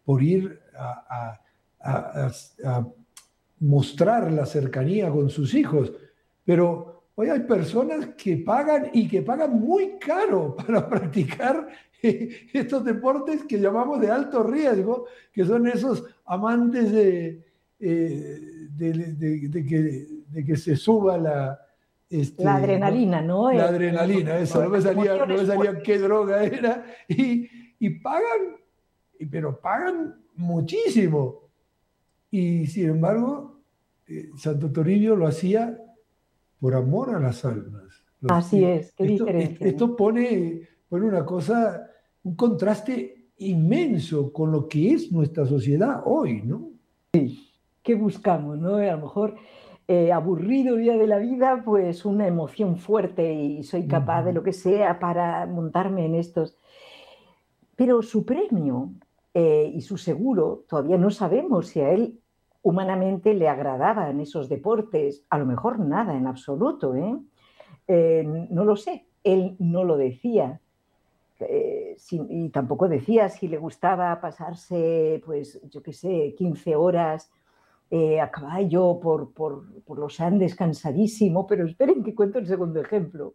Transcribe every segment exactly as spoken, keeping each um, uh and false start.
por ir a, a, a, a mostrar la cercanía con sus hijos. Pero hoy hay personas que pagan y que pagan muy caro para practicar estos deportes que llamamos de alto riesgo, que son esos amantes de, eh, de, de, de, que, de que se suba la, este, la adrenalina, ¿no? La Eh, adrenalina, eso, no me salía, no me salía qué droga era, y, y pagan, pero pagan muchísimo. Y sin embargo, eh, Santo Toribio lo hacía por amor a las almas. Los, Así es, qué esto, diferencia. Esto pone, pone una cosa, un contraste inmenso con lo que es nuestra sociedad hoy, ¿no? Sí, ¿qué buscamos, no? A lo mejor eh, aburrido día de la vida, pues una emoción fuerte y soy capaz de lo que sea para montarme en estos. Pero su premio eh, y su seguro, todavía no sabemos si a él humanamente le agradaban esos deportes, a lo mejor nada en absoluto, ¿eh? Eh, no lo sé, él no lo decía. Eh, si, y tampoco decía si le gustaba pasarse, pues yo qué sé, quince horas eh, a caballo por, por, por los Andes cansadísimo, pero esperen que cuento el segundo ejemplo.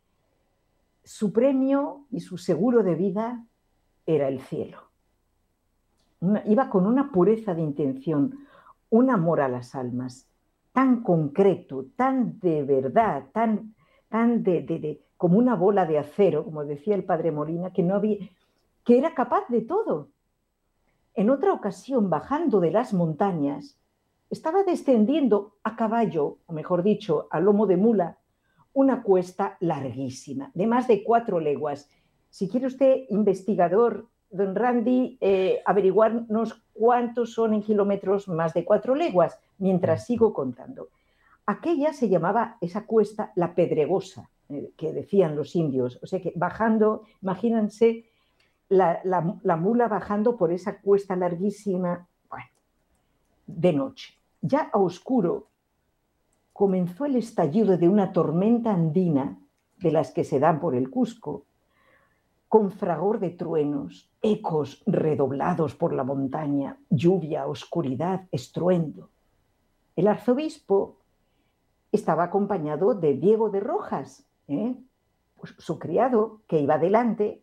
Su premio y su seguro de vida era el cielo. Una, iba con una pureza de intención, un amor a las almas tan concreto, tan de verdad, tan, tan de, de, de como una bola de acero, como decía el padre Molina, que, no había, que era capaz de todo. En otra ocasión, bajando de las montañas, estaba descendiendo a caballo, o mejor dicho, a lomo de mula, una cuesta larguísima, de más de cuatro leguas. Si quiere usted, investigador, don Randy, eh, averiguarnos cuántos son en kilómetros más de cuatro leguas, mientras sigo contando. Aquella se llamaba, esa cuesta, la Pedregosa, eh, que decían los indios. O sea que bajando, imagínense la, la, la mula bajando por esa cuesta larguísima, bueno, de noche. Ya a oscuro comenzó el estallido de una tormenta andina, de las que se dan por el Cusco, con fragor de truenos, ecos redoblados por la montaña, lluvia, oscuridad, estruendo. El arzobispo estaba acompañado de Diego de Rojas, ¿eh? Pues su criado, que iba delante,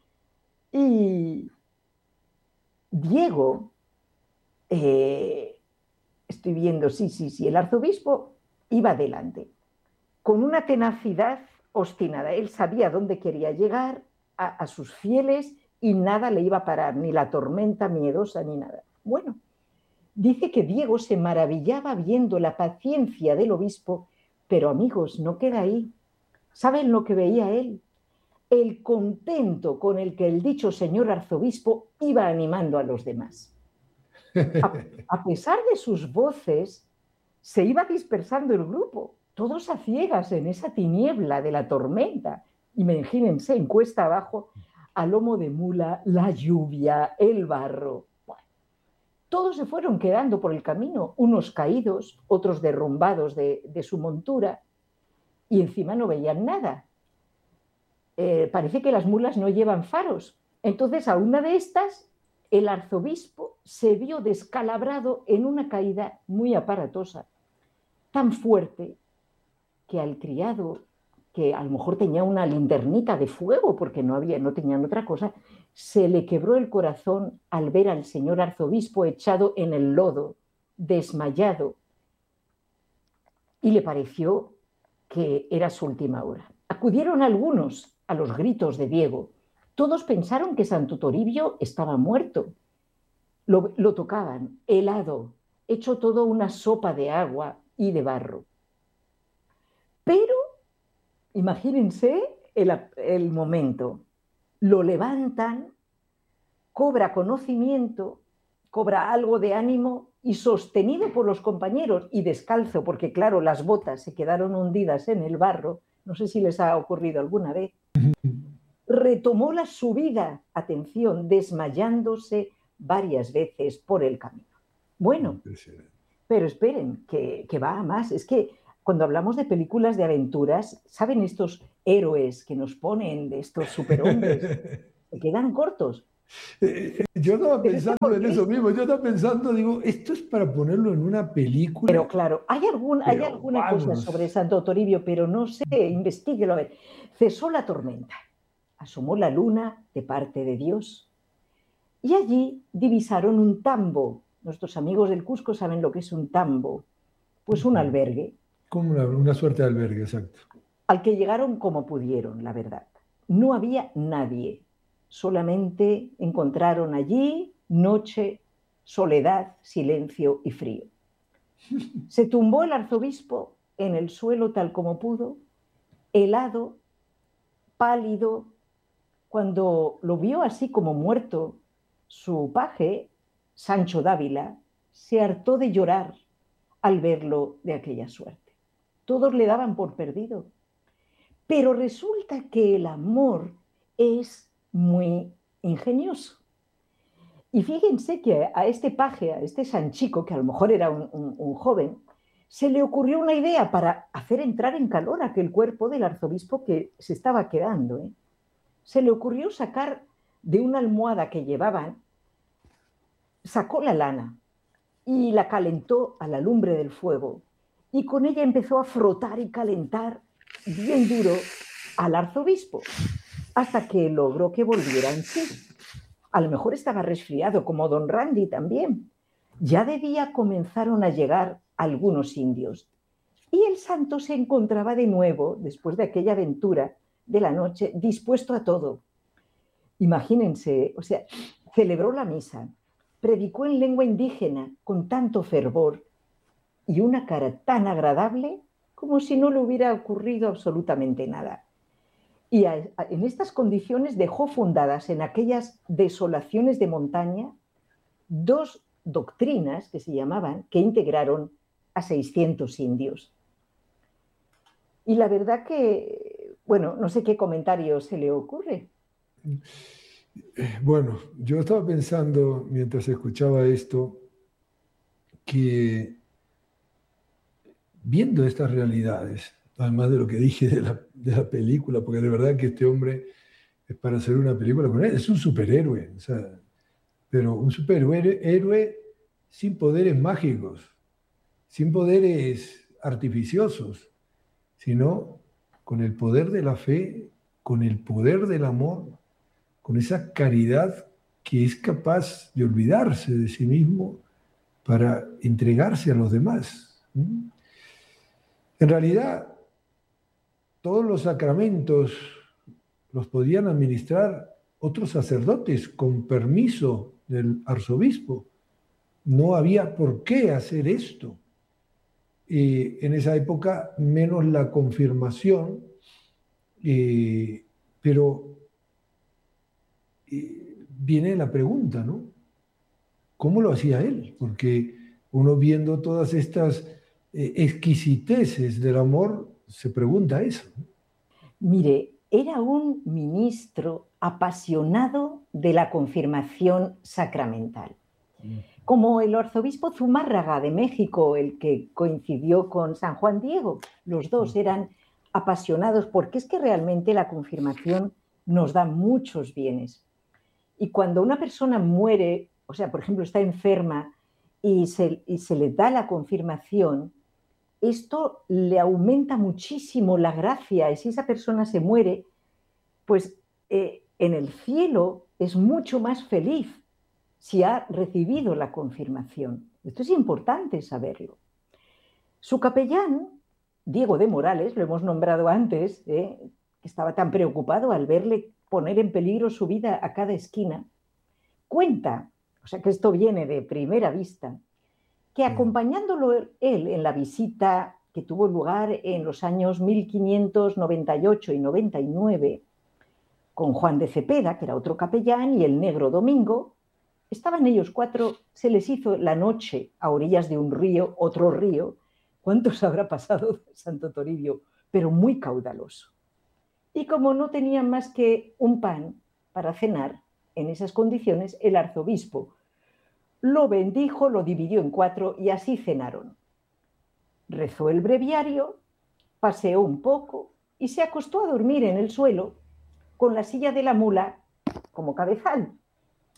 y Diego, eh, estoy viendo, sí, sí, sí, el arzobispo iba delante, con una tenacidad obstinada. Él sabía dónde quería llegar, a, a sus fieles, y nada le iba a parar, ni la tormenta miedosa, ni nada. Bueno, dice que Diego se maravillaba viendo la paciencia del obispo, pero amigos, no queda ahí. ¿Saben lo que veía él? El contento con el que el dicho señor arzobispo iba animando a los demás. A, a pesar de sus voces, se iba dispersando el grupo, todos a ciegas en esa tiniebla de la tormenta. Imagínense, en cuesta abajo, a lomo de mula, la lluvia, el barro. Bueno, todos se fueron quedando por el camino, unos caídos, otros derrumbados de, de su montura, y encima no veían nada. Eh, parece que las mulas no llevan faros. Entonces, a una de estas, el arzobispo se vio descalabrado en una caída muy aparatosa, tan fuerte que al criado, que a lo mejor tenía una linternita de fuego porque no, había, no tenían otra cosa, se le quebró el corazón al ver al señor arzobispo echado en el lodo, desmayado, y le pareció que era su última hora. Acudieron algunos a los gritos de Diego. Todos pensaron que Santo Toribio estaba muerto. Lo, lo tocaban, helado, hecho todo una sopa de agua y de barro. Pero, imagínense el, el momento. Lo levantan, cobra conocimiento, cobra algo de ánimo y sostenido por los compañeros y descalzo, porque claro, las botas se quedaron hundidas en el barro, no sé si les ha ocurrido alguna vez, retomó la subida, atención, desmayándose varias veces por el camino. Bueno, pero esperen, que, que va a más. Es que cuando hablamos de películas de aventuras, ¿saben estos héroes que nos ponen de estos superhombres? Se quedan cortos. Eh, yo estaba Pero este pensando por en qué eso es- mismo, yo estaba pensando, digo, esto es para ponerlo en una Pero película, claro, hay, algún, hay pero alguna cosa vamos. sobre Santo Toribio, pero no sé, investíguelo. A ver, cesó la tormenta, asomó la luna de parte de Dios y allí divisaron un tambo. Nuestros amigos del Cusco saben lo que es un tambo, pues un albergue, Como una, una suerte de albergue, exacto. al que llegaron como pudieron, la verdad. No había nadie, solamente encontraron allí noche, soledad, silencio y frío. Se tumbó el arzobispo en el suelo tal como pudo, helado, pálido. Cuando lo vio así como muerto, su paje, Sancho Dávila, se hartó de llorar al verlo de aquella suerte. Todos le daban por perdido. Pero resulta que el amor es muy ingenioso. Y fíjense que a este paje, a este Sanchico, que a lo mejor era un, un, un joven, se le ocurrió una idea para hacer entrar en calor aquel cuerpo del arzobispo que se estaba quedando. ¿eh? Se le ocurrió sacar de una almohada que llevaban, sacó la lana y la calentó a la lumbre del fuego y con ella empezó a frotar y calentar bien duro al arzobispo hasta que logró que volviera en sí. A lo mejor estaba resfriado como don Randy también. Ya de día comenzaron a llegar algunos indios y el santo se encontraba de nuevo, después de aquella aventura de la noche, dispuesto a todo. Imagínense, o sea, celebró la misa, predicó en lengua indígena con tanto fervor y una cara tan agradable como si no le hubiera ocurrido absolutamente nada. Y a, a, en estas condiciones dejó fundadas en aquellas desolaciones de montaña dos doctrinas que se llamaban, que integraron a seiscientos indios. Y la verdad que, bueno, no sé qué comentario se le ocurre. Bueno, yo estaba pensando mientras escuchaba esto que viendo estas realidades, además de lo que dije de la, de la película, porque de verdad que este hombre es para hacer una película con él, es un superhéroe, o sea, pero un superhéroe héroe sin poderes mágicos, sin poderes artificiosos, sino con el poder de la fe, con el poder del amor, con esa caridad que es capaz de olvidarse de sí mismo para entregarse a los demás. En realidad, todos los sacramentos los podían administrar otros sacerdotes con permiso del arzobispo. No había por qué hacer esto. Eh, en esa época, menos la confirmación, eh, pero eh, viene la pregunta, ¿no? ¿Cómo lo hacía él? Porque uno viendo todas estas eh, exquisiteces del amor, se pregunta eso. Mire, era un ministro apasionado de la confirmación sacramental. Como el arzobispo Zumárraga de México, el que coincidió con San Juan Diego. Los dos eran apasionados porque es que realmente la confirmación nos da muchos bienes. Y cuando una persona muere, o sea, por ejemplo, está enferma y se, y se le da la confirmación, esto le aumenta muchísimo la gracia. Y si esa persona se muere, pues eh, en el cielo es mucho más feliz si ha recibido la confirmación. Esto es importante saberlo. Su capellán, Diego de Morales, lo hemos nombrado antes, eh, que estaba tan preocupado al verle poner en peligro su vida a cada esquina, cuenta, o sea que esto viene de primera vista, que acompañándolo él en la visita que tuvo lugar en los años mil quinientos noventa y ocho y noventa y nueve, con Juan de Cepeda, que era otro capellán, y el negro Domingo, estaban ellos cuatro, se les hizo la noche a orillas de un río, otro río. ¿Cuántos habrá pasado Santo Toribio? Pero muy caudaloso. Y como no tenían más que un pan para cenar, en esas condiciones, el arzobispo lo bendijo, lo dividió en cuatro y así cenaron. Rezó el breviario, paseó un poco y se acostó a dormir en el suelo con la silla de la mula como cabezal.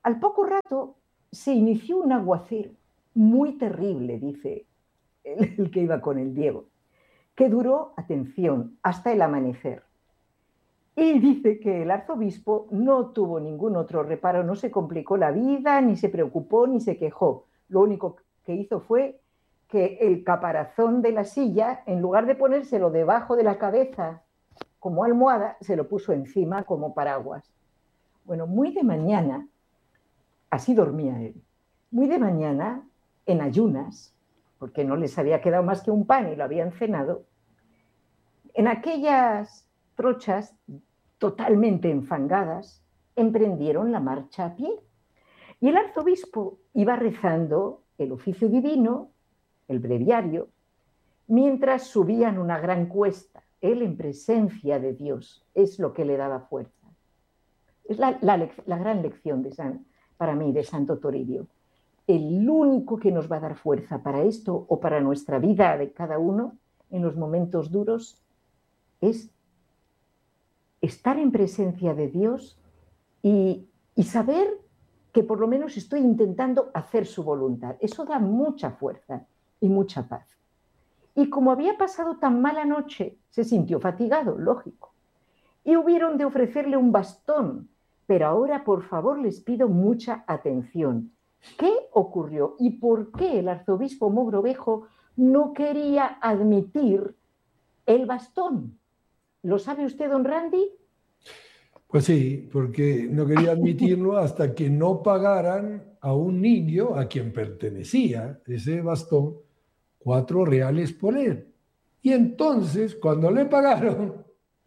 Al poco rato se inició un aguacero muy terrible, dice el, el que iba con el Diego, que duró, atención, hasta el amanecer. Y dice que el arzobispo no tuvo ningún otro reparo, no se complicó la vida, ni se preocupó, ni se quejó. Lo único que hizo fue que el caparazón de la silla, en lugar de ponérselo debajo de la cabeza como almohada, se lo puso encima como paraguas. Bueno, muy de mañana, así dormía él, muy de mañana, en ayunas, porque no les había quedado más que un pan y lo habían cenado, en aquellas trochas totalmente enfangadas, emprendieron la marcha a pie. Y el arzobispo iba rezando el oficio divino, el breviario, mientras subían una gran cuesta. Él en presencia de Dios es lo que le daba fuerza. Es la, la, la gran lección de San, para mí de Santo Toribio. El único que nos va a dar fuerza para esto o para nuestra vida de cada uno en los momentos duros es estar en presencia de Dios y, y saber que por lo menos estoy intentando hacer su voluntad. Eso da mucha fuerza y mucha paz. Y como había pasado tan mala noche, se sintió fatigado, lógico. Y hubieron de ofrecerle un bastón. Pero ahora, por favor, les pido mucha atención. ¿Qué ocurrió y por qué el arzobispo Mogrovejo no quería admitir el bastón? ¿Lo sabe usted, don Randy? Pues sí, porque no quería admitirlo hasta que no pagaran a un niño a quien pertenecía ese bastón cuatro reales por él. Y entonces, cuando le pagaron,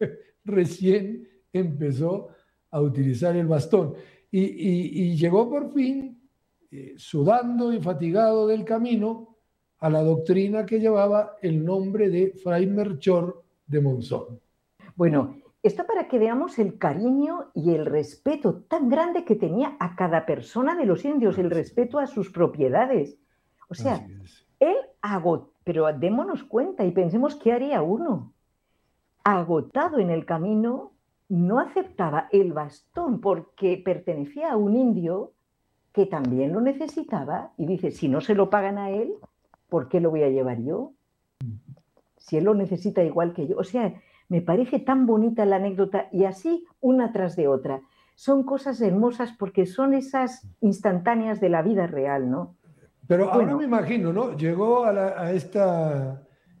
recién empezó a utilizar el bastón. Y, y, y llegó por fin, eh, sudando y fatigado del camino, a la doctrina que llevaba el nombre de Fray Melchor de Monzón. Bueno, esto para que veamos el cariño y el respeto tan grande que tenía a cada persona de los indios, el respeto a sus propiedades. O sea, él agotó, pero démonos cuenta y pensemos qué haría uno. Agotado en el camino, no aceptaba el bastón porque pertenecía a un indio que también lo necesitaba y dice, si no se lo pagan a él, ¿por qué lo voy a llevar yo? Si él lo necesita igual que yo. O sea, me parece tan bonita la anécdota y así una tras de otra. Son cosas hermosas porque son esas instantáneas de la vida real, ¿no? Pero bueno, ahora me imagino, ¿no? Llegó a, la, a esta...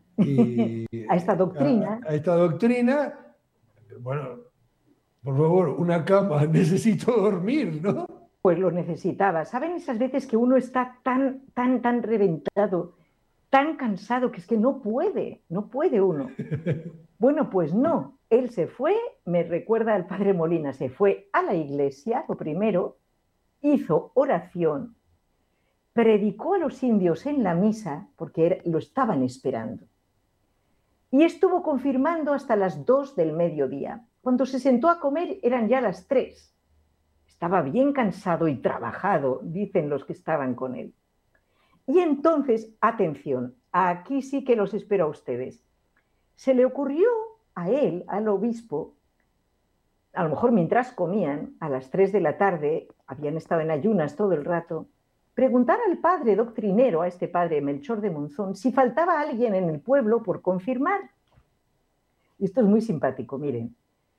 Eh, a esta doctrina. A, a esta doctrina, bueno, por favor, una cama, necesito dormir, ¿no? Pues lo necesitaba. ¿Saben esas veces que uno está tan, tan, tan reventado, tan cansado, que es que no puede, no puede uno? Bueno, pues no. Él se fue, me recuerda al padre Molina, se fue a la iglesia, lo primero, hizo oración, predicó a los indios en la misa, porque era, lo estaban esperando. Y estuvo confirmando hasta las dos del mediodía. Cuando se sentó a comer eran ya las tres. Estaba bien cansado y trabajado, dicen los que estaban con él. Y entonces, atención, aquí sí que los espero a ustedes. Se le ocurrió a él, al obispo, a lo mejor mientras comían, a las tres de la tarde, habían estado en ayunas todo el rato, preguntar al padre doctrinero, a este padre Melchor de Monzón, si faltaba alguien en el pueblo por confirmar. Y esto es muy simpático, miren.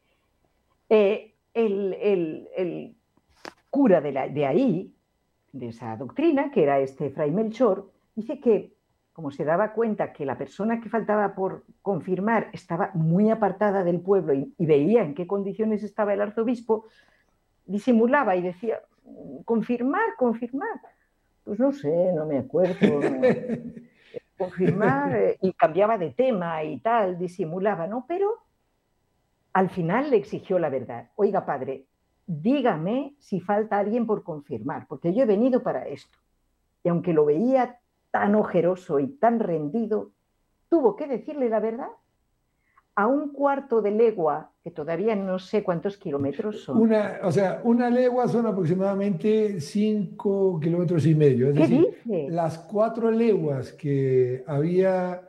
Eh, el, el, el cura de, la, de ahí, de esa doctrina, que era este fray Melchor, dice que, como se daba cuenta que la persona que faltaba por confirmar estaba muy apartada del pueblo y, y veía en qué condiciones estaba el arzobispo, disimulaba y decía, confirmar, confirmar. Pues no sé, no me acuerdo. No. Confirmar, eh, y cambiaba de tema y tal, disimulaba, ¿no? Pero al final le exigió la verdad. Oiga, padre, dígame si falta alguien por confirmar, porque yo he venido para esto. Y aunque lo veía tan ojeroso y tan rendido, tuvo que decirle la verdad. A un cuarto de legua, que todavía no sé cuántos kilómetros son. Una, o sea, una legua son aproximadamente cinco kilómetros y medio. Es ¿Qué decir, dice? las cuatro leguas que había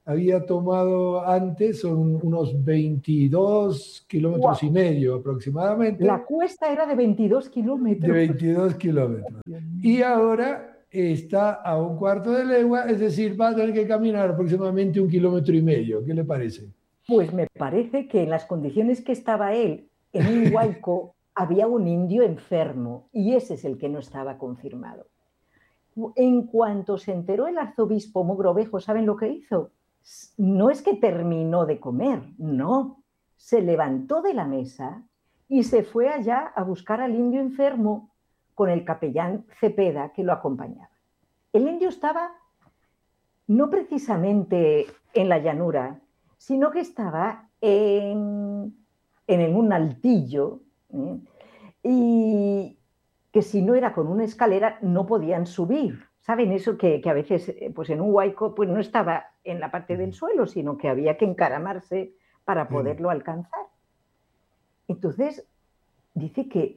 había tomado antes, son unos veintidós kilómetros wow. y medio aproximadamente. La cuesta era de veintidós kilómetros. De veintidós kilómetros. Y ahora está a un cuarto de legua, es decir, va a tener que caminar aproximadamente un kilómetro y medio. ¿Qué le parece? Pues me parece que en las condiciones que estaba él, en un huaico, había un indio enfermo y ese es el que no estaba confirmado. En cuanto se enteró el arzobispo Mogrovejo, ¿saben lo que hizo? No es que terminó de comer, no. Se levantó de la mesa y se fue allá a buscar al indio enfermo con el capellán Cepeda que lo acompañaba. El indio estaba no precisamente en la llanura, sino que estaba en, en un altillo, ¿eh? Y que si no era con una escalera no podían subir. ¿Saben eso? Que, que a veces pues en un huaico pues no estaba en la parte del suelo, sino que había que encaramarse para poderlo alcanzar. Entonces, dice que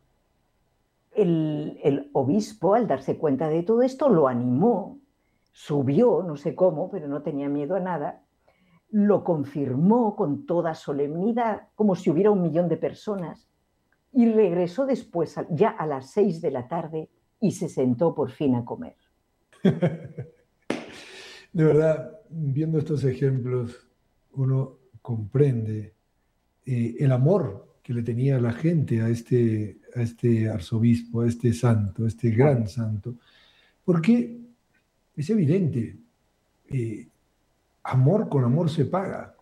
el, el obispo, al darse cuenta de todo esto, lo animó, subió, no sé cómo, pero no tenía miedo a nada, lo confirmó con toda solemnidad, como si hubiera un millón de personas, y regresó después, ya a las seis de la tarde, y se sentó por fin a comer. De verdad, viendo estos ejemplos, uno comprende eh, el amor que le tenía la gente a este, a este arzobispo, a este santo, a este gran santo, porque es evidente, eh, amor con amor se paga,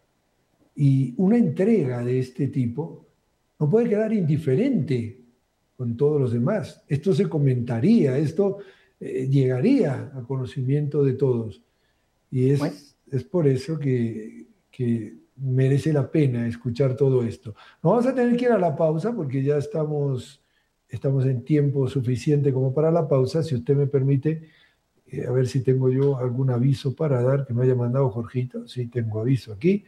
y una entrega de este tipo no puede quedar indiferente con todos los demás. Esto se comentaría, esto eh, llegaría a conocimiento de todos. Y es, bueno. es por eso que, que merece la pena escuchar todo esto. No vamos a tener que ir a la pausa porque ya estamos, estamos en tiempo suficiente como para la pausa. Si usted me permite, eh, a ver si tengo yo algún aviso para dar que me haya mandado Jorgito. Sí, tengo aviso aquí.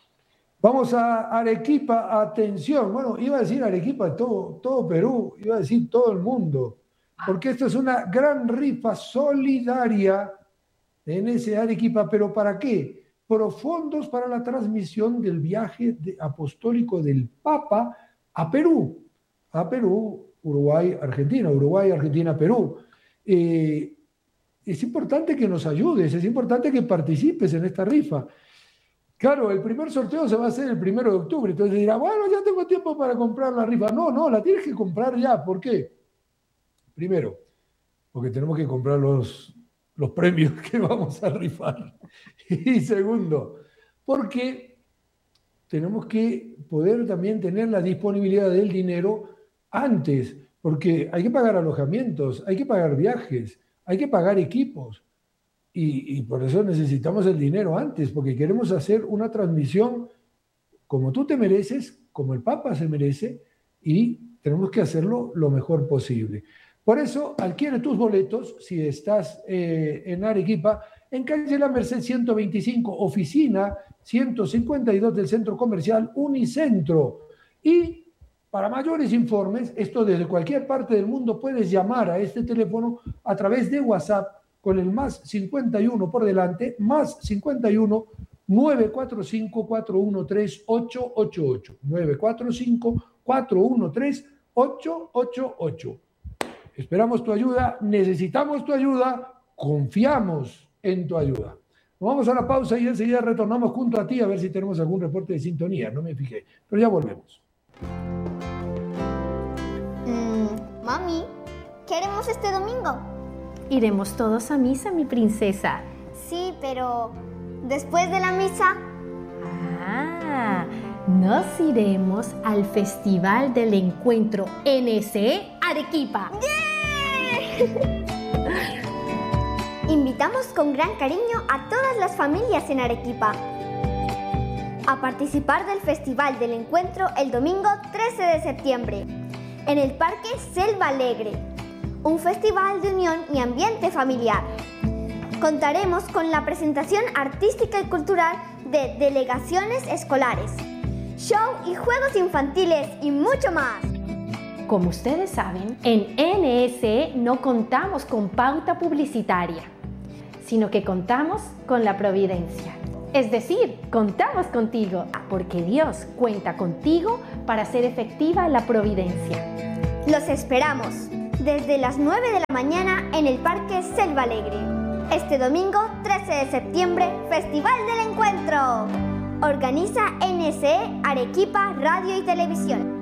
Vamos a Arequipa, atención. Bueno, iba a decir Arequipa, todo, todo Perú, iba a decir todo el mundo, porque esto es una gran rifa solidaria en ese Arequipa, pero ¿para qué? Profundos para la transmisión del viaje de, apostólico del Papa a Perú, a Perú, Uruguay, Argentina, Uruguay, Argentina, Perú. Eh, es importante que nos ayudes, es importante que participes en esta rifa. Claro, el primer sorteo se va a hacer el primero de octubre, entonces dirá, bueno, ya tengo tiempo para comprar la rifa. No, no, la tienes que comprar ya. ¿Por qué? Primero, porque tenemos que comprar los, los premios que vamos a rifar. Y segundo, porque tenemos que poder también tener la disponibilidad del dinero antes, porque hay que pagar alojamientos, hay que pagar viajes, hay que pagar equipos. Y, y por eso necesitamos el dinero antes, porque queremos hacer una transmisión como tú te mereces, como el Papa se merece, y tenemos que hacerlo lo mejor posible. Por eso, adquiere tus boletos, si estás eh, en Arequipa, en calle La Merced ciento veinticinco, oficina ciento cincuenta y dos del Centro Comercial Unicentro. Y para mayores informes, esto desde cualquier parte del mundo, puedes llamar a este teléfono a través de WhatsApp, con el más cincuenta y uno por delante, más cincuenta y uno, nueve cuatro cinco, cuatro uno tres, ocho ocho ocho. nueve cuatro cinco, cuatro uno tres, ocho ocho ocho. Esperamos tu ayuda, necesitamos tu ayuda, confiamos en tu ayuda. Nos vamos a la pausa y enseguida retornamos junto a ti a ver si tenemos algún reporte de sintonía. No me fijé, pero ya volvemos. Mm, mami, ¿qué haremos este domingo? Iremos todos a misa, mi princesa. Sí, pero después de la misa... Ah, nos iremos al Festival del Encuentro N S E Arequipa. ¡Yeah! Invitamos con gran cariño a todas las familias en Arequipa a participar del Festival del Encuentro el domingo trece de septiembre en el Parque Selva Alegre. Un festival de unión y ambiente familiar. Contaremos con la presentación artística y cultural de delegaciones escolares, show y juegos infantiles y mucho más. Como ustedes saben, en N S E no contamos con pauta publicitaria, sino que contamos con la providencia. Es decir, contamos contigo, porque Dios cuenta contigo para hacer efectiva la providencia. Los esperamos desde las nueve de la mañana en el Parque Selva Alegre. Este domingo trece de septiembre, Festival del Encuentro. Organiza N S E Arequipa Radio y Televisión.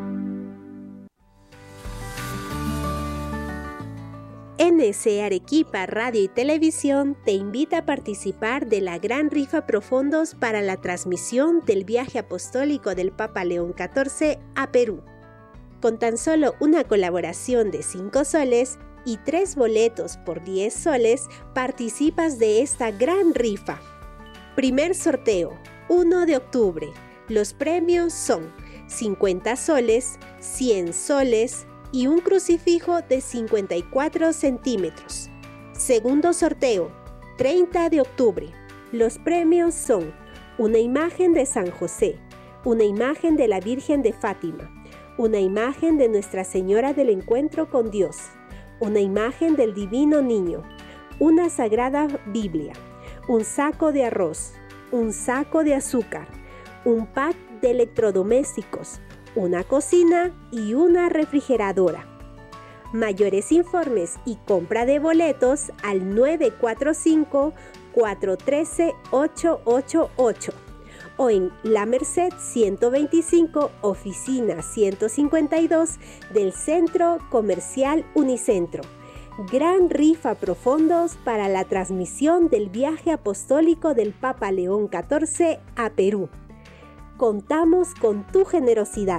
N S E Arequipa Radio y Televisión te invita a participar de la gran rifa Profondos para la transmisión del viaje apostólico del Papa León catorce a Perú. Con tan solo una colaboración de cinco soles y tres boletos por diez soles, participas de esta gran rifa. Primer sorteo, uno de octubre. Los premios son cincuenta soles, cien soles, y un crucifijo de cincuenta y cuatro centímetros. Segundo sorteo, treinta de octubre. Los premios son una imagen de San José, una imagen de la Virgen de Fátima, una imagen de Nuestra Señora del Encuentro con Dios, una imagen del Divino Niño, una Sagrada Biblia, un saco de arroz, un saco de azúcar, un pack de electrodomésticos, una cocina y una refrigeradora. Mayores informes y compra de boletos al nueve cuatro cinco, cuatro uno tres, ocho ocho ocho o en La Merced ciento veinticinco, oficina ciento cincuenta y dos del Centro Comercial Unicentro. Gran rifa Profondos para la transmisión del viaje apostólico del Papa León catorce a Perú. Contamos con tu generosidad.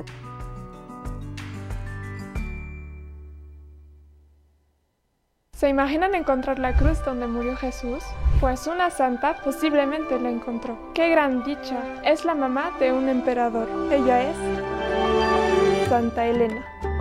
¿Se imaginan encontrar la cruz donde murió Jesús? Pues una santa posiblemente la encontró. ¡Qué gran dicha! Es la mamá de un emperador. Ella es Santa Elena.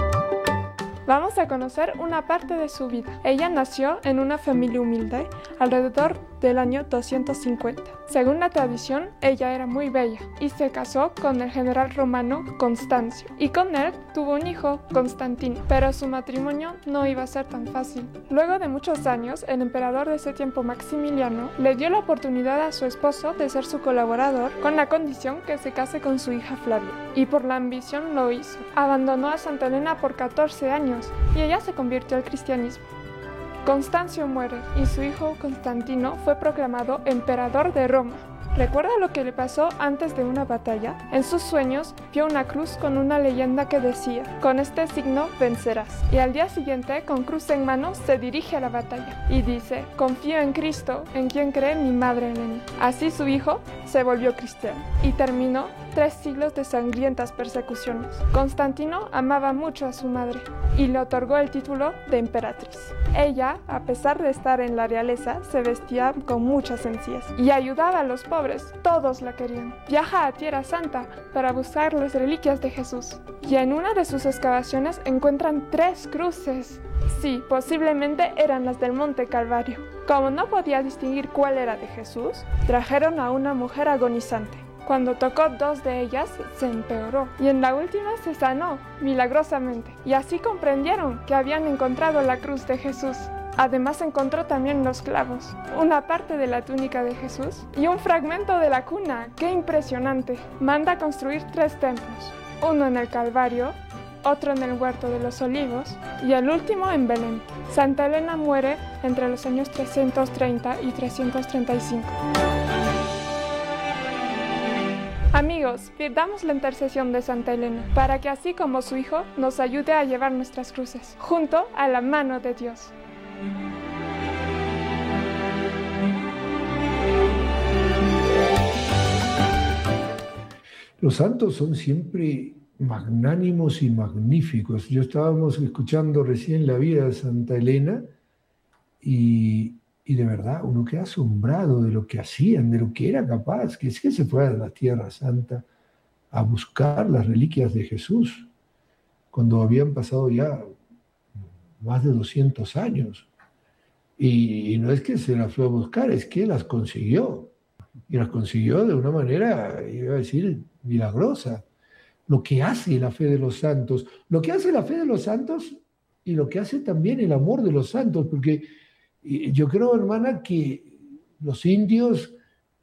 Vamos a conocer una parte de su vida. Ella nació en una familia humilde alrededor del año doscientos cincuenta. Según la tradición, ella era muy bella y se casó con el general romano Constancio, y con él tuvo un hijo, Constantino, pero su matrimonio no iba a ser tan fácil. Luego de muchos años, el emperador de ese tiempo, Maximiliano, le dio la oportunidad a su esposo de ser su colaborador con la condición que se case con su hija Flavia, y por la ambición lo hizo. Abandonó a Santa Elena por catorce años y ella se convirtió al cristianismo. Constancio muere y su hijo Constantino fue proclamado emperador de Roma. ¿Recuerda lo que le pasó antes de una batalla? En sus sueños vio una cruz con una leyenda que decía: con este signo vencerás. Y al día siguiente, con cruz en mano, se dirige a la batalla y dice: confío en Cristo, en quien cree mi madre Elena. Así su hijo se volvió cristiano y terminó tres siglos de sangrientas persecuciones. Constantino amaba mucho a su madre y le otorgó el título de emperatriz. Ella, a pesar de estar en la realeza, se vestía con mucha sencillez y ayudaba a los pobres. Todos la querían. Viaja a Tierra Santa para buscar las reliquias de Jesús y en una de sus excavaciones encuentran tres cruces. Sí, posiblemente eran las del Monte Calvario. Como no podía distinguir cuál era de Jesús, trajeron a una mujer agonizante. Cuando tocó dos de ellas, se empeoró y en la última se sanó milagrosamente. Y así comprendieron que habían encontrado la cruz de Jesús. Además encontró también los clavos, una parte de la túnica de Jesús y un fragmento de la cuna. ¡Qué impresionante! Manda construir tres templos, uno en el Calvario, otro en el Huerto de los Olivos y el último en Belén. Santa Elena muere entre los años trescientos treinta y trescientos treinta y cinco. Amigos, pidamos la intercesión de Santa Elena, para que así como su hijo nos ayude a llevar nuestras cruces, junto a la mano de Dios. Los santos son siempre magnánimos y magníficos. Yo estábamos escuchando recién la vida de Santa Elena y... Y de verdad, uno queda asombrado de lo que hacían, de lo que era capaz, que es que se fue a la Tierra Santa a buscar las reliquias de Jesús, cuando habían pasado ya más de doscientos años. Y, y no es que se las fue a buscar, es que las consiguió. Y las consiguió de una manera, iba a decir, milagrosa. Lo que hace la fe de los santos, lo que hace la fe de los santos y lo que hace también el amor de los santos, porque yo creo, hermana, que los indios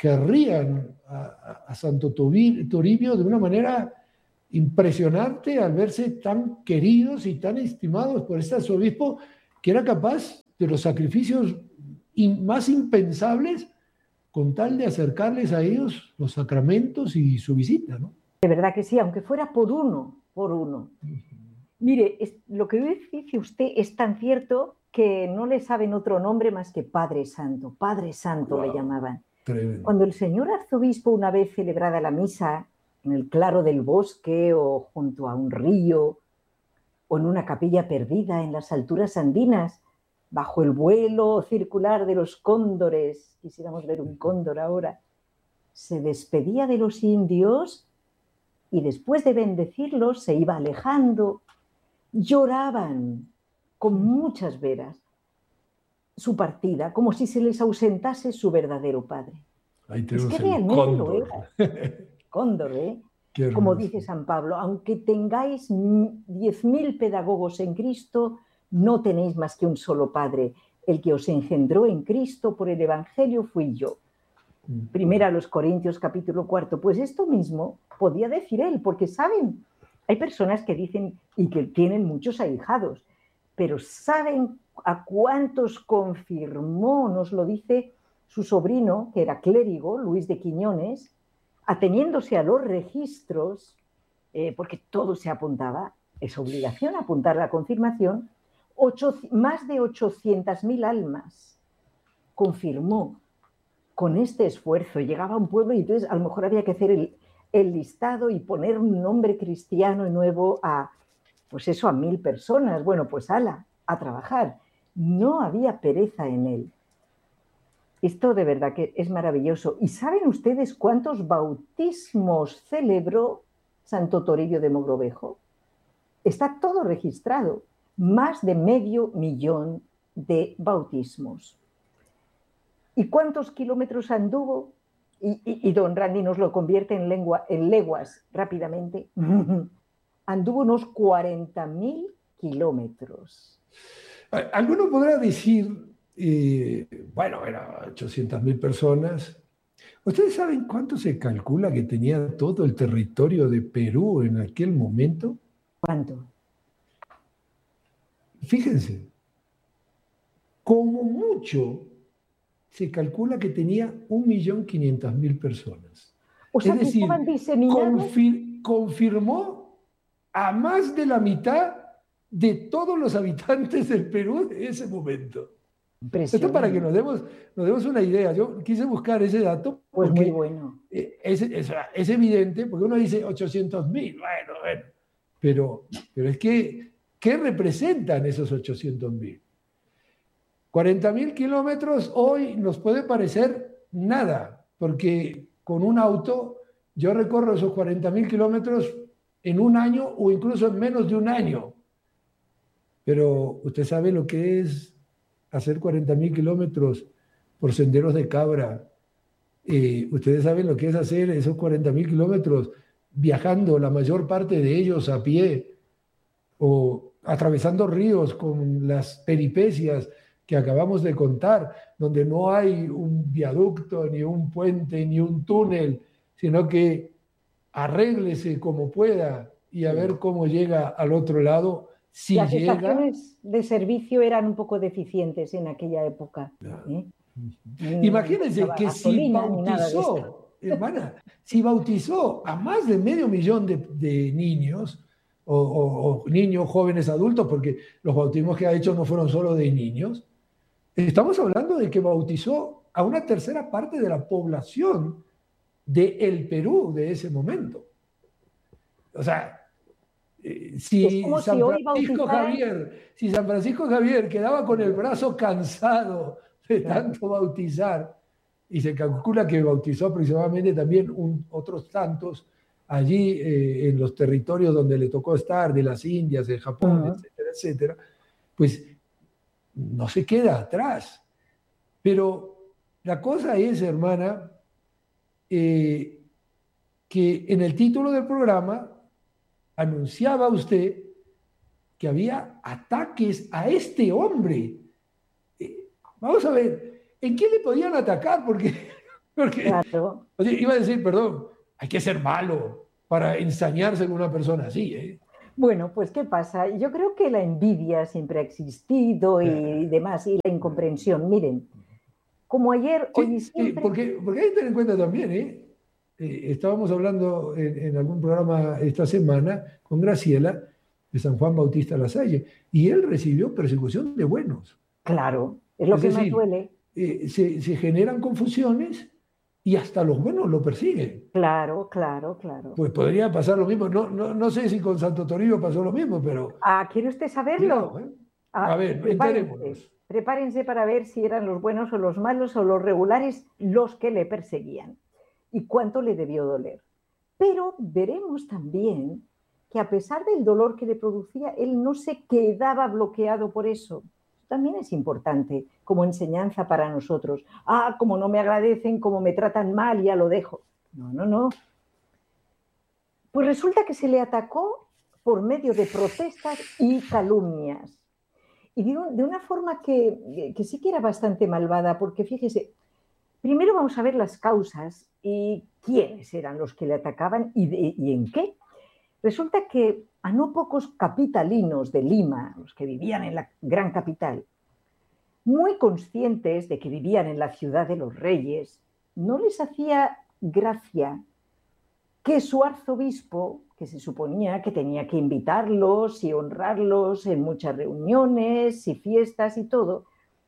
querrían a, a, a Santo Toribio de una manera impresionante al verse tan queridos y tan estimados por este arzobispo que era capaz de los sacrificios in, más impensables con tal de acercarles a ellos los sacramentos y su visita, ¿no? De verdad que sí, aunque fuera por uno, por uno. Mire, es, lo que dice usted es tan cierto que no le saben otro nombre más que Padre Santo. Padre Santo wow, le llamaban. Tremendo. Cuando el señor arzobispo, una vez celebrada la misa en el claro del bosque o junto a un río o en una capilla perdida en las alturas andinas, bajo el vuelo circular de los cóndores, quisiéramos ver un cóndor ahora, se despedía de los indios y después de bendecirlos se iba alejando. Lloraban con muchas veras su partida, como si se les ausentase su verdadero padre. Ahí es que realmente cóndor. Lo era. Cóndor, ¿eh? Como dice San Pablo, aunque tengáis diez mil pedagogos en Cristo, no tenéis más que un solo Padre. El que os engendró en Cristo por el Evangelio fui yo. Primera a los Corintios, capítulo cuarto. Pues esto mismo podía decir él, porque saben, hay personas que dicen y que tienen muchos ahijados, pero ¿saben a cuántos confirmó? Nos lo dice su sobrino, que era clérigo, Luis de Quiñones, ateniéndose a los registros, eh, porque todo se apuntaba, es obligación apuntar la confirmación, ocho, más de ochocientas mil almas confirmó con este esfuerzo. Llegaba a un pueblo y entonces a lo mejor había que hacer el, el listado y poner un nombre cristiano y nuevo a, pues eso, a mil personas. Bueno, pues ala, a trabajar. No había pereza en él. Esto de verdad que es maravilloso. ¿Y saben ustedes cuántos bautismos celebró Santo Toribio de Mogrovejo? Está todo registrado. Más de medio millón de bautismos. ¿Y cuántos kilómetros anduvo? Y, y, y don Randy nos lo convierte en, lengua, en leguas rápidamente. Anduvo unos cuarenta mil kilómetros. Alguno podrá decir, eh, bueno, eran ochocientas mil personas. ¿Ustedes saben cuánto se calcula que tenía todo el territorio de Perú en aquel momento? ¿Cuánto? Fíjense, como mucho se calcula que tenía un millón quinientas mil personas. O sea, es que decir, estaban diseminados. Confir, confirmó a más de la mitad de todos los habitantes del Perú de ese momento. Esto para que nos demos, nos demos una idea. Yo quise buscar ese dato pues porque muy bueno. es, es, es evidente, porque uno dice ochocientos mil, bueno, bueno, pero, pero es que, ¿qué representan esos ochocientos mil? cuarenta mil kilómetros hoy nos puede parecer nada, porque con un auto yo recorro esos cuarenta mil kilómetros en un año o incluso en menos de un año. Pero usted sabe lo que es hacer cuarenta mil kilómetros por senderos de cabra. Eh, ustedes saben lo que es hacer esos cuarenta mil kilómetros viajando la mayor parte de ellos a pie o atravesando ríos con las peripecias que acabamos de contar, donde no hay un viaducto, ni un puente, ni un túnel, sino que arréglese como pueda y a ver cómo llega al otro lado. Si Las llega... estaciones de servicio eran un poco deficientes en aquella época. ¿eh? Imagínense que si bautizó, hermana, si bautizó a más de medio millón de, de niños, o, o, o niños, jóvenes, adultos, porque los bautismos que ha hecho no fueron solo de niños, estamos hablando de que bautizó a una tercera parte de la población del Perú de ese momento. O sea, eh, si, San si, hoy Francisco Javier, si San Francisco Javier quedaba con el brazo cansado de tanto bautizar, y se calcula que bautizó aproximadamente también un, otros tantos allí eh, en los territorios donde le tocó estar, de las Indias, de Japón, uh-huh. etcétera, etcétera, pues no se queda atrás. Pero la cosa es, hermana, eh, que en el título del programa anunciaba usted que había ataques a este hombre. Eh, vamos a ver, ¿en qué le podían atacar? Porque Porque, Claro. o sea, iba a decir, perdón, hay que ser malo para ensañarse con una persona así, ¿eh? Bueno, pues ¿qué pasa? Yo creo que la envidia siempre ha existido y demás, y la incomprensión. Miren, como ayer, hoy y Sí, sí, siempre... porque, porque hay que tener en cuenta también, ¿eh? Eh, estábamos hablando en, en algún programa esta semana con Graciela de San Juan Bautista Lasalle, y él recibió persecución de buenos. Claro, es lo Es que más decir, duele. eh, se, se generan confusiones y hasta los buenos lo persiguen. Claro, claro, claro. Pues podría pasar lo mismo. No, no, no sé si con Santo Toribio pasó lo mismo, pero Ah, ¿quiere usted saberlo? cuidado, ¿eh? Ah, A ver, prepárense, enterémonos. prepárense para ver si eran los buenos o los malos o los regulares los que le perseguían y cuánto le debió doler. Pero veremos también que a pesar del dolor que le producía, él no se quedaba bloqueado por eso. También es importante como enseñanza para nosotros. Ah, como no me agradecen, como me tratan mal, ya lo dejo. No, no, no. Pues resulta que se le atacó por medio de protestas y calumnias. Y de, un, de una forma que, que sí que era bastante malvada, porque fíjese, primero vamos a ver las causas y quiénes eran los que le atacaban y, de, y en qué. Resulta que a no pocos capitalinos de Lima, los que vivían en la gran capital, muy conscientes de que vivían en la ciudad de los reyes, no les hacía gracia que su arzobispo, que se suponía que tenía que invitarlos y honrarlos en muchas reuniones y fiestas y todo,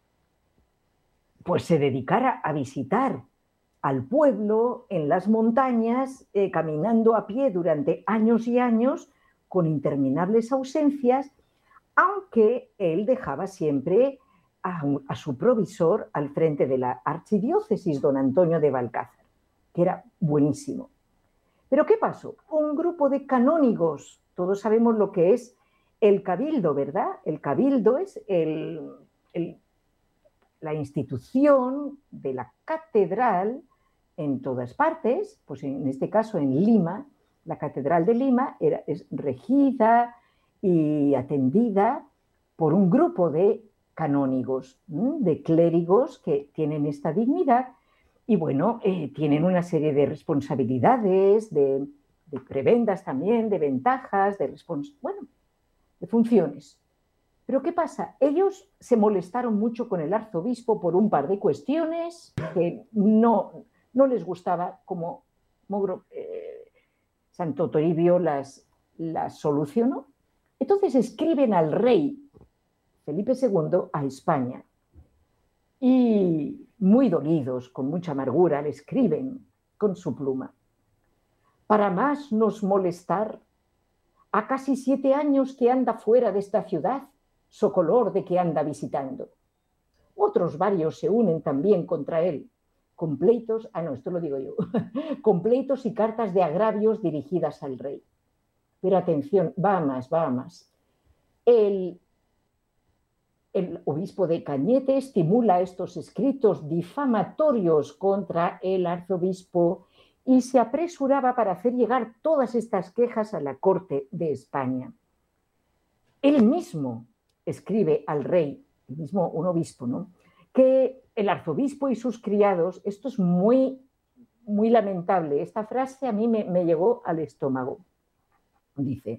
pues se dedicara a visitar al pueblo en las montañas, eh, caminando a pie durante años y años, con interminables ausencias, aunque él dejaba siempre a, un, a su provisor al frente de la archidiócesis, don Antonio de Balcázar, que era buenísimo. ¿Pero qué pasó? Un grupo de canónigos, todos sabemos lo que es el cabildo, ¿verdad? El cabildo es el, el, la institución de la catedral en todas partes, pues en este caso en Lima, la catedral de Lima era, es regida y atendida por un grupo de canónigos, de clérigos que tienen esta dignidad. Y bueno, eh, tienen una serie de responsabilidades, de, de prebendas también, de ventajas, de, respons- bueno, de funciones. Pero ¿qué pasa? Ellos se molestaron mucho con el arzobispo por un par de cuestiones que no, no les gustaba como Mogro, eh, Santo Toribio las, las solucionó. Entonces escriben al rey Felipe segundo a España y muy dolidos, con mucha amargura, le escriben con su pluma. Para más nos molestar, a casi siete años que anda fuera de esta ciudad, socolor de que anda visitando. Otros varios se unen también contra él, con pleitos, ah no, esto lo digo yo, con pleitos y cartas de agravios dirigidas al rey. Pero atención, va a más, va a más. El El obispo de Cañete estimula estos escritos difamatorios contra el arzobispo y se apresuraba para hacer llegar todas estas quejas a la corte de España. Él mismo escribe al rey, el mismo un obispo, ¿no?, que el arzobispo y sus criados, esto es muy, muy lamentable, esta frase a mí me, me llegó al estómago. Dice,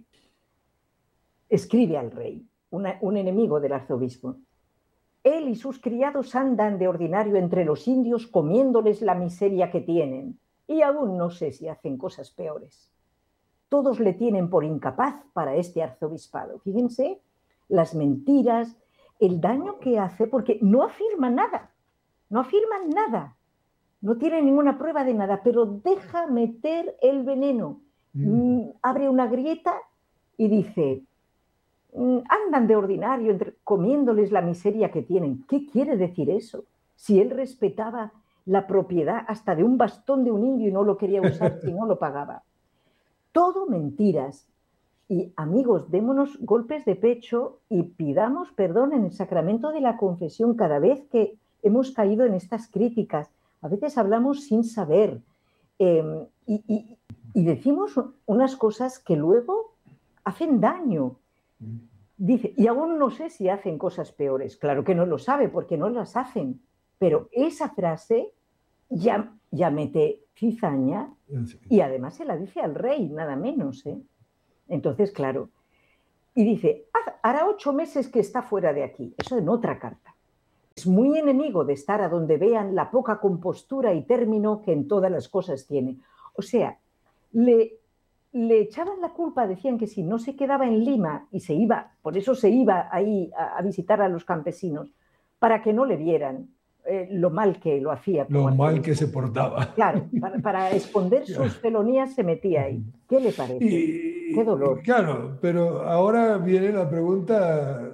escribe al rey, Una, un enemigo del arzobispo. Él y sus criados andan de ordinario entre los indios comiéndoles la miseria que tienen y aún no sé si hacen cosas peores. Todos le tienen por incapaz para este arzobispado. Fíjense las mentiras, el daño que hace, porque no afirman nada, no afirman nada, no tienen ninguna prueba de nada, pero deja meter el veneno, mm. abre una grieta y dice, andan de ordinario entre, comiéndoles la miseria que tienen. ¿Qué quiere decir eso? Si él respetaba la propiedad hasta de un bastón de un indio y no lo quería usar si no lo pagaba. Todo mentiras. Y amigos, démonos golpes de pecho y pidamos perdón en el sacramento de la confesión cada vez que hemos caído en estas críticas. A veces hablamos sin saber eh, y, y, y decimos unas cosas que luego hacen daño. Dice, y aún no sé si hacen cosas peores. Claro que no lo sabe porque no las hacen, pero esa frase ya, ya mete cizaña Sí. y además se la dice al rey, nada menos, ¿eh? Entonces, claro, y dice, hará ocho meses que está fuera de aquí, eso en otra carta. Es muy enemigo de estar a donde vean la poca compostura y término que en todas las cosas tiene. O sea, le, le echaban la culpa, decían que si no se quedaba en Lima y se iba, por eso se iba ahí a, a visitar a los campesinos, para que no le vieran eh, lo mal que lo hacía. Lo mal que se portaba. Claro, para, para esconder sus felonías se metía ahí. ¿Qué le parece? Y, Qué dolor. Claro, pero ahora viene la pregunta,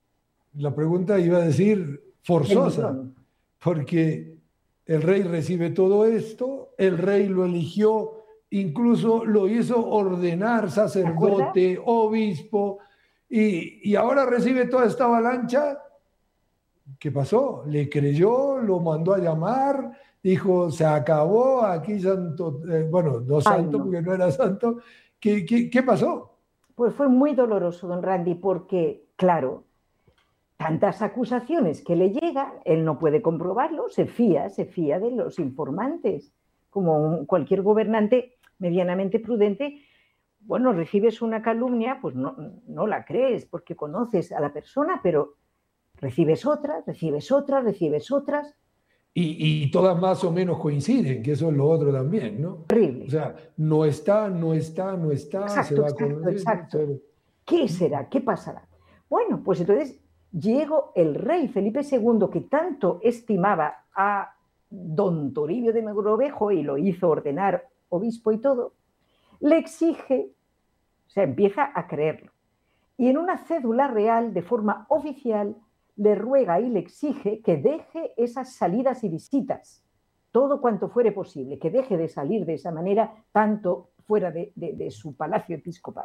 la pregunta iba a decir forzosa, porque el rey recibe todo esto, el rey lo eligió, incluso lo hizo ordenar sacerdote, obispo, y, y ahora recibe toda esta avalancha. ¿Qué pasó? Le creyó, lo mandó a llamar, dijo, se acabó, aquí santo, eh, bueno, no santo Ay, no. porque no era santo. ¿Qué, qué, ¿Qué pasó? Pues fue muy doloroso, don Randy, porque, claro, tantas acusaciones que le llegan, él no puede comprobarlo, se fía, se fía de los informantes. Como un, cualquier gobernante medianamente prudente, bueno, recibes una calumnia, pues no, no la crees porque conoces a la persona, pero recibes otras, recibes otras, recibes otras. Y, y todas más o menos coinciden, que eso es lo otro también, ¿no? Horrible. O sea, no está, no está, no está. Exacto, se va exacto, con... exacto. ¿Qué será? ¿Qué pasará? Bueno, pues entonces llegó el rey Felipe segundo, que tanto estimaba a don Toribio de Mogrovejo y lo hizo ordenar obispo y todo, le exige, o sea, empieza a creerlo. Y en una cédula real, de forma oficial, le ruega y le exige que deje esas salidas y visitas, todo cuanto fuere posible, que deje de salir de esa manera, tanto fuera de, de, de su palacio episcopal.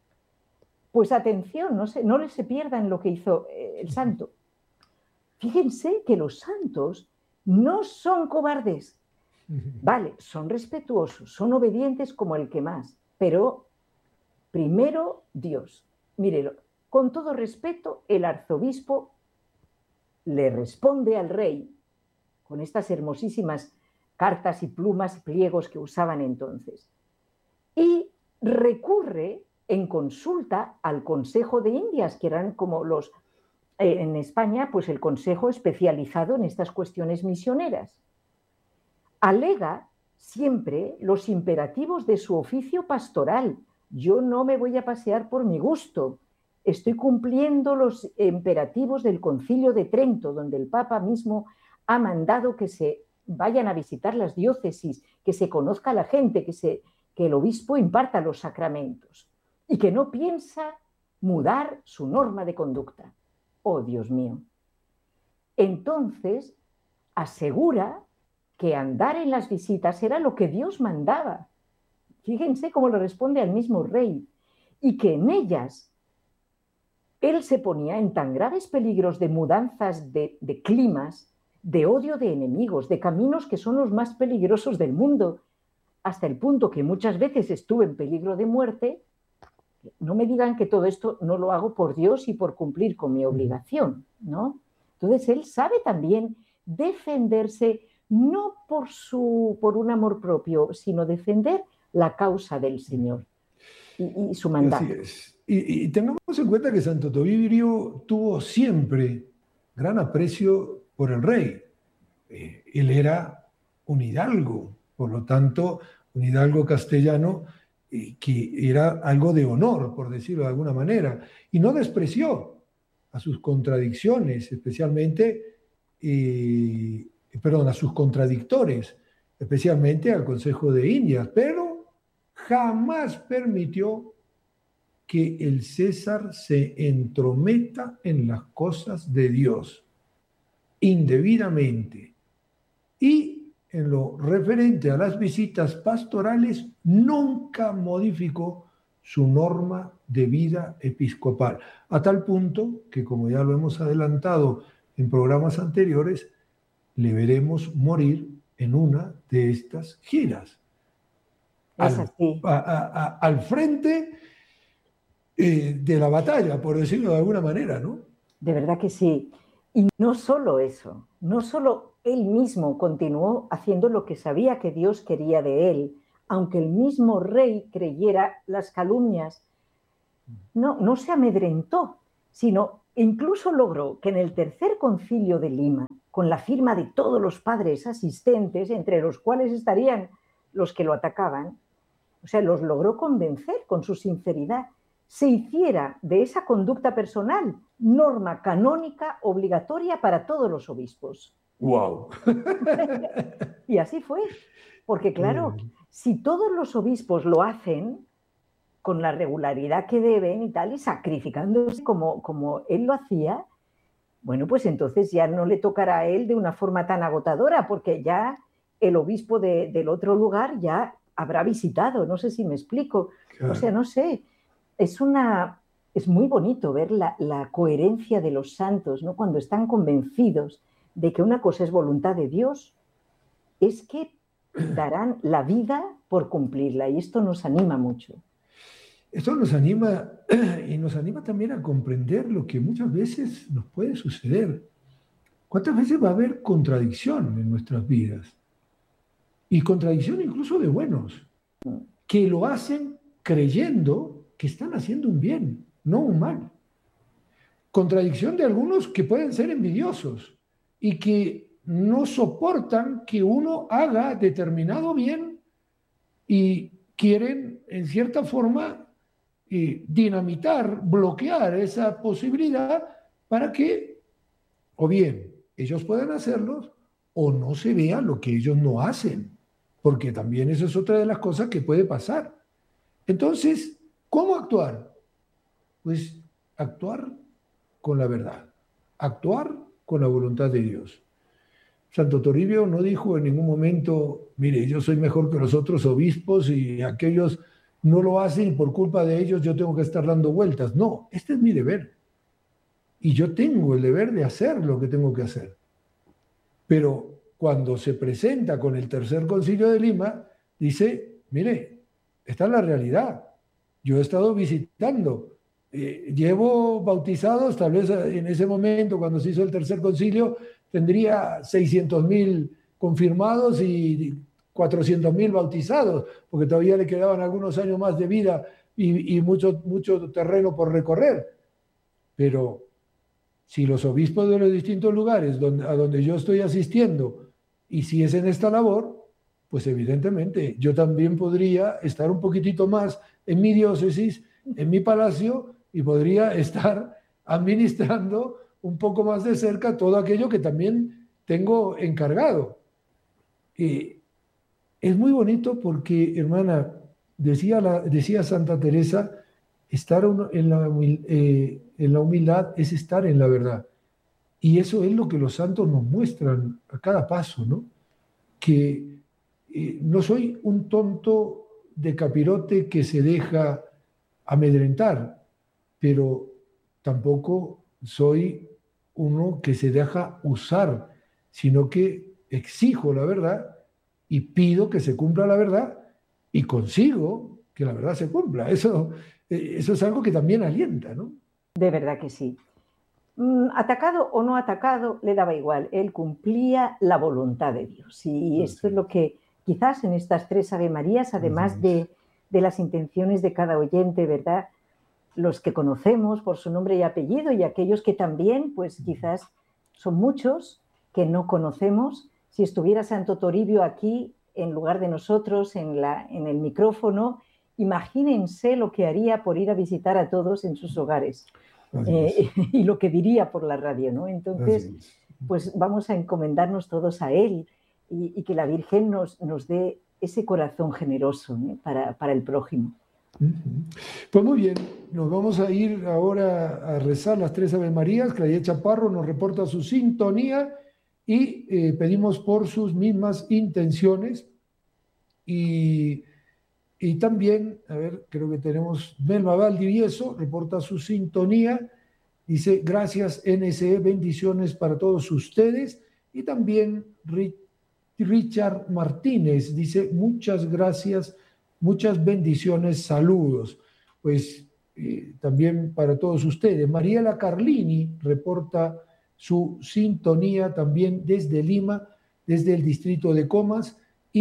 Pues atención, no se, no se pierdan lo que hizo eh, el santo. Fíjense que los santos no son cobardes. Vale, son respetuosos, son obedientes como el que más, pero primero Dios. Mírelo, con todo respeto, el arzobispo le responde al rey con estas hermosísimas cartas y plumas y pliegos que usaban entonces. Y recurre en consulta al Consejo de Indias, que eran como los, eh, en España, pues el consejo especializado en estas cuestiones misioneras. Alega siempre los imperativos de su oficio pastoral. Yo no me voy a pasear por mi gusto. Estoy cumpliendo los imperativos del Concilio de Trento, donde el Papa mismo ha mandado que se vayan a visitar las diócesis, que se conozca a la gente, que, se, que el obispo imparta los sacramentos y que no piensa mudar su norma de conducta. Oh, Dios mío. Entonces, asegura que andar en las visitas era lo que Dios mandaba. Fíjense cómo le responde al mismo rey. Y que en ellas él se ponía en tan graves peligros de mudanzas de, de climas, de odio de enemigos, de caminos que son los más peligrosos del mundo, hasta el punto que muchas veces estuve en peligro de muerte. No me digan que todo esto no lo hago por Dios y por cumplir con mi obligación, ¿no? Entonces él sabe también defenderse, no por, su, por un amor propio, sino defender la causa del Señor y, y su mandato. Así es. Y, y tengamos en cuenta que Santo Toribio tuvo siempre gran aprecio por el rey. Eh, él era un hidalgo, por lo tanto, un hidalgo castellano eh, que era algo de honor, por decirlo de alguna manera, y no despreció a sus contradicciones, especialmente, eh, perdón, a sus contradictores, especialmente al Consejo de Indias, pero jamás permitió que el César se entrometa en las cosas de Dios indebidamente. Y en lo referente a las visitas pastorales, nunca modificó su norma de vida episcopal, a tal punto que, como ya lo hemos adelantado en programas anteriores, le veremos morir en una de estas giras. Es al, así. A, a, a, al frente eh, de la batalla, por decirlo de alguna manera, ¿no? De verdad que sí. Y no solo eso, no solo él mismo continuó haciendo lo que sabía que Dios quería de él, aunque el mismo rey creyera las calumnias, no, no se amedrentó, sino incluso logró que en el tercer concilio de Lima, con la firma de todos los padres asistentes, entre los cuales estarían los que lo atacaban, o sea, los logró convencer con su sinceridad, se hiciera de esa conducta personal norma canónica obligatoria para todos los obispos. ¡Wow! Y así fue, porque claro, si todos los obispos lo hacen con la regularidad que deben y tal, y sacrificándose como, como él lo hacía, bueno, pues entonces ya no le tocará a él de una forma tan agotadora, porque ya el obispo de, del otro lugar ya habrá visitado, no sé si me explico. Claro. O sea, no sé, es una... Es muy bonito ver la, la coherencia de los santos, ¿no? Cuando están convencidos de que una cosa es voluntad de Dios, es que darán la vida por cumplirla, y esto nos anima mucho. Esto nos anima y nos anima también a comprender lo que muchas veces nos puede suceder. ¿Cuántas veces va a haber contradicción en nuestras vidas? Y contradicción incluso de buenos, que lo hacen creyendo que están haciendo un bien, no un mal. Contradicción de algunos que pueden ser envidiosos y que no soportan que uno haga determinado bien y quieren, en cierta forma, eh, dinamitar, bloquear esa posibilidad para que, o bien, ellos puedan hacerlos o no se vea lo que ellos no hacen, porque también eso es otra de las cosas que puede pasar. Entonces, ¿cómo actuar? Pues actuar con la verdad, actuar con la voluntad de Dios. Santo Toribio no dijo en ningún momento, mire, yo soy mejor que los otros obispos y aquellos no lo hacen y por culpa de ellos yo tengo que estar dando vueltas. No, este es mi deber. Y yo tengo el deber de hacer lo que tengo que hacer. Pero cuando se presenta con el tercer concilio de Lima, dice, mire, esta es la realidad. Yo he estado visitando, eh, llevo bautizados, tal vez en ese momento, cuando se hizo el tercer concilio, tendría seiscientos mil confirmados y cuatrocientos mil bautizados, porque todavía le quedaban algunos años más de vida y, y mucho, mucho terreno por recorrer. Pero si los obispos de los distintos lugares donde, a donde yo estoy asistiendo hiciesen esta labor, pues evidentemente yo también podría estar un poquitito más en mi diócesis, en mi palacio, y podría estar administrando un poco más de cerca todo aquello que también tengo encargado. Eh, es muy bonito porque, hermana, decía, la, decía Santa Teresa, estar en la, eh, en la humildad es estar en la verdad. Y eso es lo que los santos nos muestran a cada paso, ¿no? Que eh, no soy un tonto de capirote que se deja amedrentar, pero tampoco soy uno que se deja usar, sino que exijo la verdad y pido que se cumpla la verdad y consigo que la verdad se cumpla. Eso, eso es algo que también alienta, ¿no? De verdad que sí. Atacado o no atacado, le daba igual. Él cumplía la voluntad de Dios. Y esto es lo que quizás en estas tres Ave Marías, además de, de las intenciones de cada oyente, ¿verdad?, los que conocemos por su nombre y apellido y aquellos que también, pues quizás son muchos que no conocemos. Si estuviera Santo Toribio aquí en lugar de nosotros en, la, en el micrófono, imagínense lo que haría por ir a visitar a todos en sus hogares eh, y lo que diría por la radio, ¿no? Entonces, pues vamos a encomendarnos todos a él y, y que la Virgen nos, nos dé ese corazón generoso, ¿eh? para, para el prójimo. Pues muy bien, nos vamos a ir ahora a rezar las tres Ave Marías. Claudia Chaparro nos reporta su sintonía y eh, pedimos por sus mismas intenciones. Y, y también, a ver, creo que tenemos Melba Valdivieso, reporta su sintonía. Dice, gracias N S E, bendiciones para todos ustedes. Y también Richard Martínez dice, muchas gracias. Muchas bendiciones, saludos. Pues eh, también para todos ustedes. Mariela Carlini reporta su sintonía también desde Lima, desde el distrito de Comas,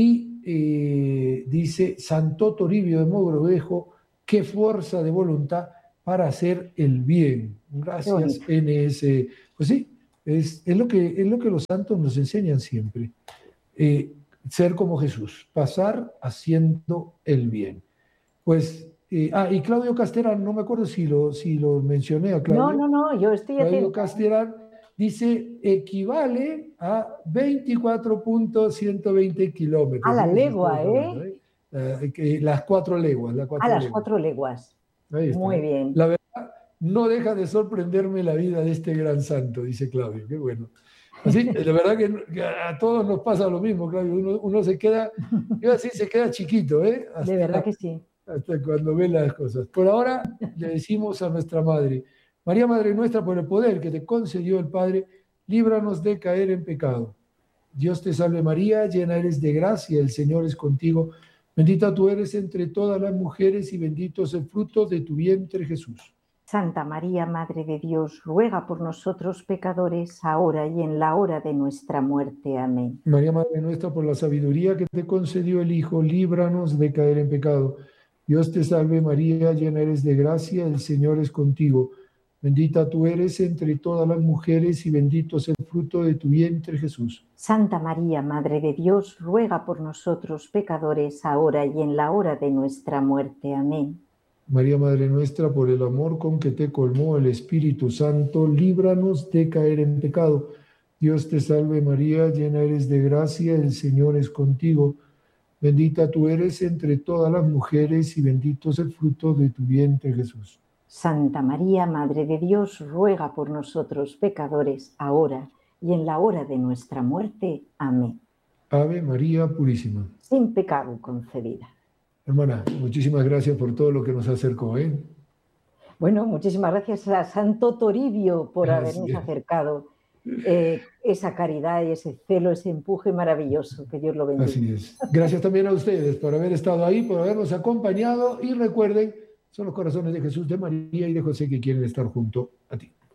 y eh, dice Santo Toribio de Mogrovejo, qué fuerza de voluntad para hacer el bien. Gracias, N S. Pues sí, es, es, lo que, es lo que los santos nos enseñan siempre. Eh, ser como Jesús, pasar haciendo el bien. Pues, eh, ah, y Claudio Casterán, no me acuerdo si lo, si lo mencioné a Claudio. No, no, no, yo estoy Claudio atenta. Casterán dice, equivale a veinticuatro punto ciento veinte kilómetros. A la ¿sí? legua, Hablando, ¿eh? ¿eh? Eh, las cuatro leguas. Las cuatro a las leguas. cuatro leguas. Ahí está. Muy bien. La verdad, no deja de sorprenderme la vida de este gran santo, dice Claudio. Qué bueno. Así, la verdad que, que a todos nos pasa lo mismo, Claudio. Uno, uno se queda, yo así se queda chiquito, ¿eh? Hasta, de verdad que sí. Hasta cuando ve las cosas. Por ahora le decimos a nuestra Madre, María Madre nuestra, por el poder que te concedió el Padre, líbranos de caer en pecado. Dios te salve María, llena eres de gracia, el Señor es contigo. Bendita tú eres entre todas las mujeres y bendito es el fruto de tu vientre, Jesús. Santa María, Madre de Dios, ruega por nosotros pecadores, ahora y en la hora de nuestra muerte. Amén. María Madre nuestra, por la sabiduría que te concedió el Hijo, líbranos de caer en pecado. Dios te salve María, llena eres de gracia, el Señor es contigo. Bendita tú eres entre todas las mujeres y bendito es el fruto de tu vientre, Jesús. Santa María, Madre de Dios, ruega por nosotros pecadores, ahora y en la hora de nuestra muerte. Amén. María Madre nuestra, por el amor con que te colmó el Espíritu Santo, líbranos de caer en pecado. Dios te salve María, llena eres de gracia, el Señor es contigo. Bendita tú eres entre todas las mujeres y bendito es el fruto de tu vientre, Jesús. Santa María, Madre de Dios, ruega por nosotros pecadores, ahora y en la hora de nuestra muerte. Amén. Ave María Purísima. Sin pecado concebida. Hermana, muchísimas gracias por todo lo que nos acercó, ¿eh? Bueno, muchísimas gracias a Santo Toribio por Así habernos es. acercado eh, esa caridad y ese celo, ese empuje maravilloso. Que Dios lo bendiga. Así es. Gracias también a ustedes por haber estado ahí, por habernos acompañado y recuerden, son los corazones de Jesús, de María y de José que quieren estar junto a ti.